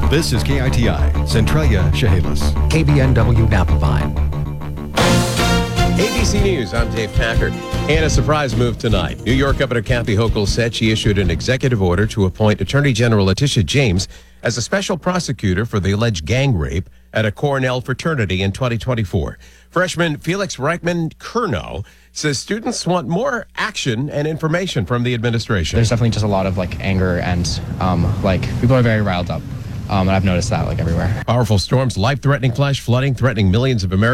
This is KITI, Centralia, Chehalis. KBNW Napa Vine. ABC News, I'm Dave Packard. And a surprise move tonight. New York Governor Kathy Hochul said she issued an executive order to appoint Attorney General Letitia James as a special prosecutor for the alleged gang rape at a Cornell fraternity in 2024. Freshman Felix Reichman-Curnow says students want more action and information from the administration. There's definitely just a lot of anger and people are very riled up. And I've noticed that everywhere. Powerful storms, life-threatening flash flooding threatening millions of Americans.